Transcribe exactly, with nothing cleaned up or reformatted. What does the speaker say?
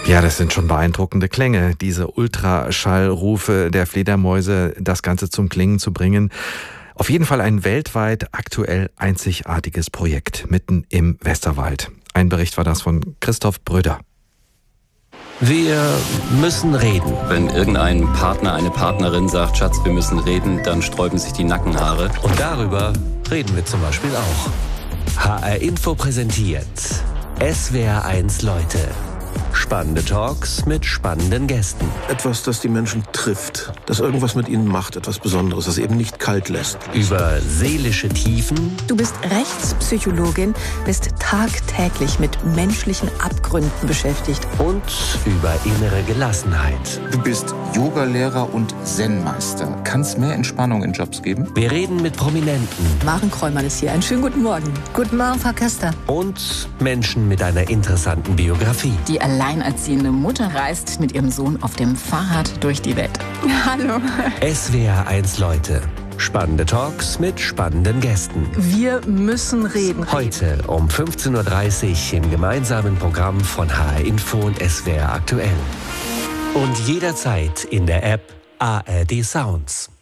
Ja, das sind schon beeindruckende Klänge, diese Ultraschallrufe der Fledermäuse, das Ganze zum Klingen zu bringen. Auf jeden Fall ein weltweit aktuell einzigartiges Projekt mitten im Westerwald. Ein Bericht war das von Christoph Bröder. Wir müssen reden. Wenn irgendein Partner, eine Partnerin sagt, Schatz, wir müssen reden, dann sträuben sich die Nackenhaare. Und darüber reden wir zum Beispiel auch. H R Info präsentiert S W R eins Leute. Spannende Talks mit spannenden Gästen. Etwas, das die Menschen trifft, das irgendwas mit ihnen macht, etwas Besonderes, das eben nicht kalt lässt. Über seelische Tiefen. Du bist Rechtspsychologin, bist tagtäglich mit menschlichen Abgründen beschäftigt. Und über innere Gelassenheit. Du bist Yogalehrer und Zen-Meister. Kann es mehr Entspannung in Jobs geben? Wir reden mit Prominenten. Maren Kräumann ist hier. Einen schönen guten Morgen. Guten Morgen, Frau Köster. Und Menschen mit einer interessanten Biografie. Die alleinerziehende Mutter reist mit ihrem Sohn auf dem Fahrrad durch die Welt. Hallo. S W R eins Leute. Spannende Talks mit spannenden Gästen. Wir müssen reden. Heute um fünfzehn Uhr dreißig im gemeinsamen Programm von H R Info und S W R aktuell. Und jederzeit in der App A R D Sounds.